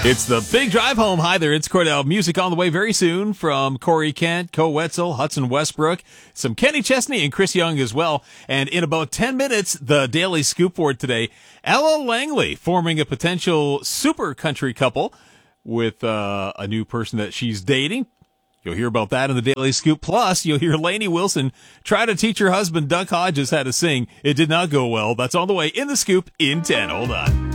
It's the big drive home. Hi there, it's Cordell. Music on the way very soon from Corey Kent, Co Wetzel, Hudson Westbrook, some Kenny Chesney and Chris Young as well. And in about 10 minutes, the Daily Scoop for today, Ella Langley forming a potential super country couple with a new person that she's dating. You'll hear about that in the Daily Scoop. Plus, you'll hear Lainey Wilson try to teach her husband, Duck Hodges, how to sing. It did not go well. That's on the way in the Scoop in 10. Hold on.